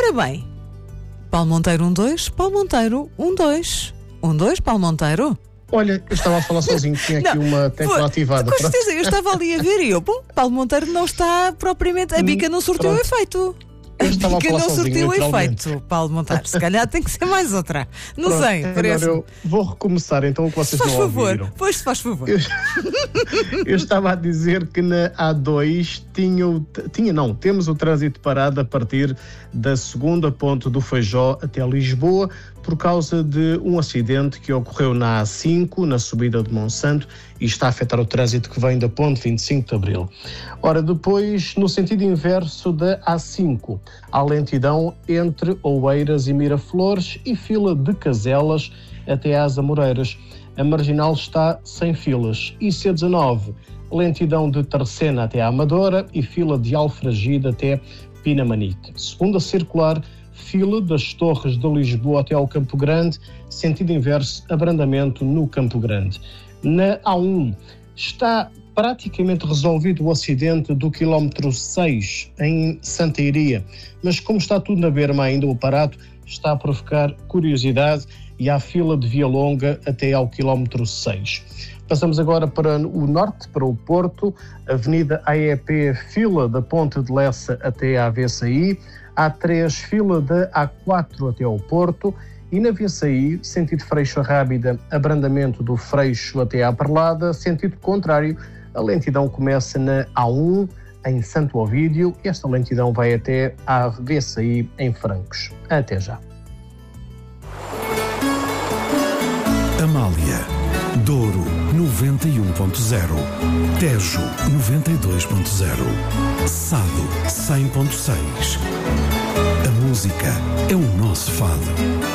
Ora bem, Paulo Monteiro 1-2, Paulo Monteiro 1-2. 1-2, Paulo Monteiro. Olha, eu estava a falar sozinho, tinha aqui uma tecla ativada. Com certeza, eu estava ali a ver e eu, Paulo Monteiro não está propriamente, a bica não surtiu efeito. Eu estava a falar não sozinho, surtiu literalmente. efeito, Paulo Monteiro. Se calhar tem que ser mais outra. Não Pronto, sei, parece. Agora eu vou recomeçar então o que vocês Faz não favor, ouviram. pois se faz favor. Eu estava a dizer que na A2 temos o trânsito parado a partir da segunda ponte do Feijó até Lisboa por causa de um acidente que ocorreu na A5, na subida de Monsanto, e está a afetar o trânsito que vem da ponte 25 de Abril. Ora, depois, no sentido inverso da A5, há lentidão entre Oeiras e Miraflores e fila de Caselas até às Amoreiras. A Marginal está sem filas. E C19, lentidão de Tercena até à Amadora e fila de Alfragide até Pinamanique. Segunda circular, fila das Torres de Lisboa até ao Campo Grande, sentido inverso, abrandamento no Campo Grande. Na A1 está praticamente resolvido o acidente do quilómetro 6 em Santa Iria, mas como está tudo na berma ainda, o aparato está a provocar curiosidade e há fila de Via Longa até ao quilómetro 6. Passamos agora para o norte, para o Porto, Avenida AEP, fila da Ponte de Lessa até à VCI, A3, fila da A4 até ao Porto, e na VCI, sentido Freixo-Rábida, abrandamento do Freixo até à Perlada, sentido contrário, a lentidão começa na A1, em Santo Ovídio, e esta lentidão vai até à VCI em Francos. Até já. Amália, Douro 91.0, Tejo 92.0, Sado 100.6. A música é o nosso fado.